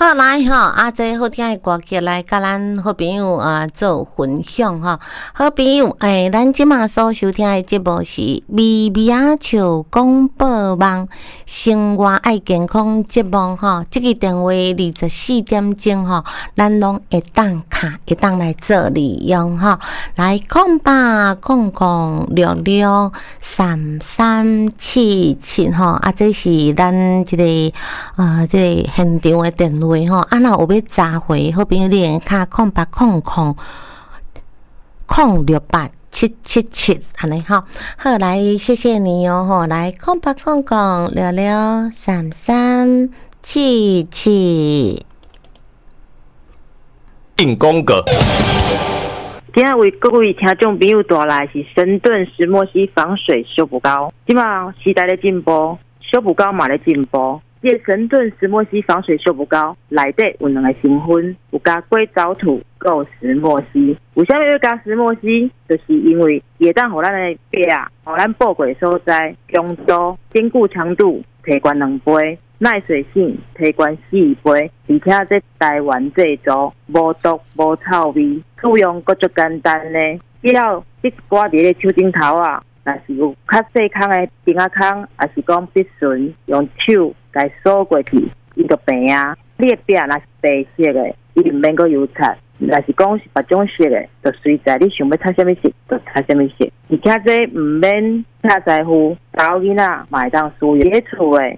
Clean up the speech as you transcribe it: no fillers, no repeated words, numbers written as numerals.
好来吼，这好听的歌曲来甲咱好朋友做分享吼。好朋友，咱即马所收听的节目是微微啊笑广播网生活爱健康节目吼。这个电话24点钟吼，咱拢会当卡，会当来做利用吼。来0800663377吼，这是咱这个这个现场的电话吼。若有要查回好朋友，你会卡0800687777安尼吼。好，来谢谢你哦吼。来0800663377。 进广告。 今仔为各位听众朋友带来是神盾石墨烯防水修补膏。即马时代的进步，修补膏嘛咧进步。这神盾石墨烯防水修补膏内底有2个成分，有加硅藻土，还有石墨烯。为什么要加石墨烯？就是因为会当互咱的壁啊，互咱布过所在强度、坚固强度提悬2倍。耐水性提悬4倍，而且这台湾制作，无毒无臭味，使用佫足简单呢。只要你挂伫咧手指头啊，若是有较细孔的钉仔孔，还是讲笔顺，用手来扫过去，伊就平啊。你的壁若是白色的，伊就免佫油擦；若是讲是别种色的，就随在你想要擦什么色就擦什么色。而且这唔免请师傅，查某囡仔嘛会当使用。伫厝的